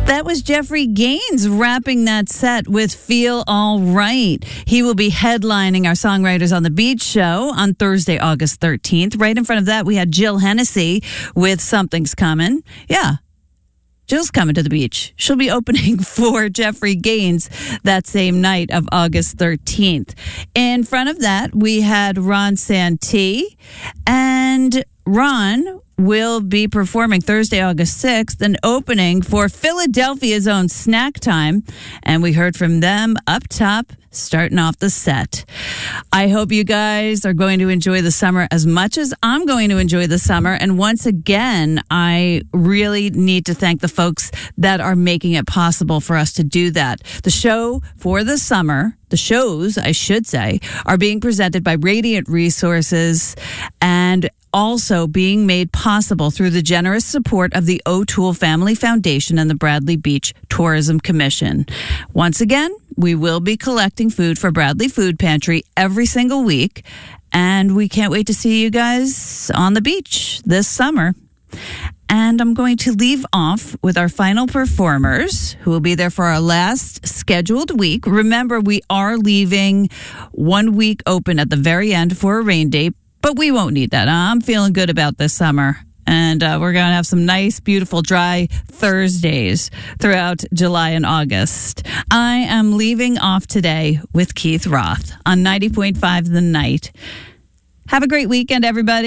That was Jeffrey Gaines wrapping that set with Feel All Right. He will be headlining our Songwriters on the Beach show on Thursday, August 13th. Right in front of that, we had Jill Hennessy with Something's Coming. Yeah, Jill's coming to the beach. She'll be opening for Jeffrey Gaines that same night of August 13th. In front of that, we had Ron Santee, and Ron will be performing Thursday, August 6th, and opening for Philadelphia's own Snack Time. And we heard from them up top, starting off the set. I hope you guys are going to enjoy the summer as much as I'm going to enjoy the summer. And once again, I really need to thank the folks that are making it possible for us to do that. The show for the summer, the shows, I should say, are being presented by Radiant Resources and also being made possible through the generous support of the O'Toole Family Foundation and the Bradley Beach Tourism Commission. Once again, we will be collecting food for Bradley Food Pantry every single week, and we can't wait to see you guys on the beach this summer. And I'm going to leave off with our final performers who will be there for our last scheduled week. Remember, we are leaving 1 week open at the very end for a rain date, but we won't need that. I'm feeling good about this summer. And we're going to have some nice, beautiful, dry Thursdays throughout July and August. I am leaving off today with Keith Roth on 90.5 The Night. Have a great weekend, everybody.